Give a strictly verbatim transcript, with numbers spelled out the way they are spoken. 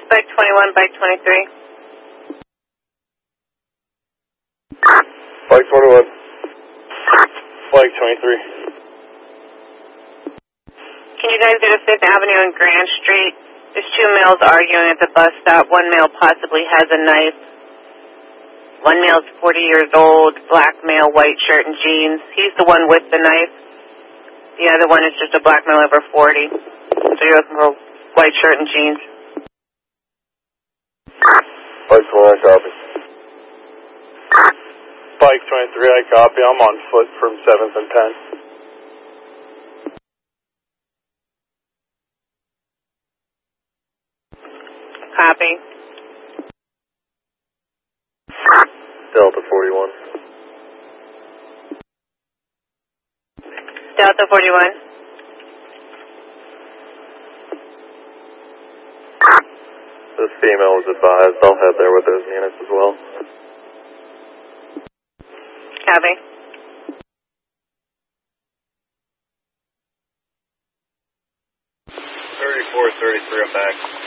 Bike twenty-one, bike twenty-three. Bike twenty-one. Bike twenty-three. Can you guys go to fifth Avenue and Grand Street? There's two males arguing at the bus stop. One male possibly has a knife. One male's forty years old, black male, white shirt and jeans. He's the one with the knife. The other one is just a black male over forty. So you're looking for white shirt and jeans. Bike twenty-one, I copy. Bike twenty-three, I copy. I'm on foot from seventh and tenth. Copy. Delta forty-one. Delta forty-one. This female was advised. I'll head there with those units as well. Copy. thirty-four, thirty-three, I'm back.